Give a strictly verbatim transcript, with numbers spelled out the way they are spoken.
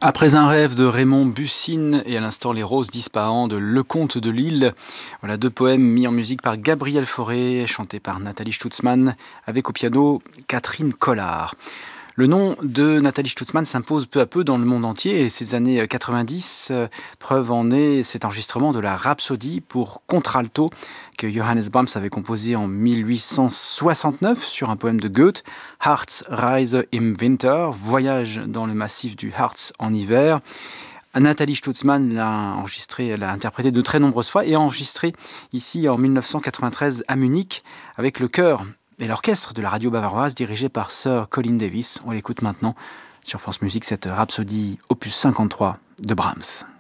Après un rêve de Raymond Bussine et à l'instant Les Roses d'Ispahan de Lecomte de Lille, voilà deux poèmes mis en musique par Gabriel Fauré, chantés par Nathalie Stutzmann, avec au piano Catherine Collard. Le nom de Nathalie Stutzmann s'impose peu à peu dans le monde entier et ces années quatre-vingt-dix, euh, preuve en est cet enregistrement de la Rhapsodie pour contralto que Johannes Brahms avait composé en mille huit cent soixante-neuf sur un poème de Goethe, Harzreise im Winter, voyage dans le massif du Harz en hiver. Nathalie Stutzmann l'a enregistré, l'a interprété de très nombreuses fois et a enregistré ici en mille neuf cent quatre-vingt-treize à Munich avec le chœur et l'orchestre de la radio bavaroise dirigé par Sir Colin Davis. On l'écoute maintenant sur France Musique, cette Rhapsodie opus cinquante-trois de Brahms.